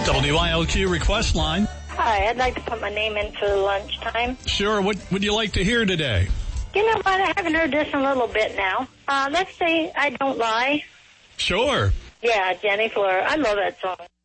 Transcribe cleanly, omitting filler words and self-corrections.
WILQ request line. Hi, I'd like to put my name in for lunchtime. Sure. What would you like to hear today? You know what? I haven't heard this in a little bit now. Let's say I Don't Lie. Sure. Yeah, Jenny Fleur. I love that song.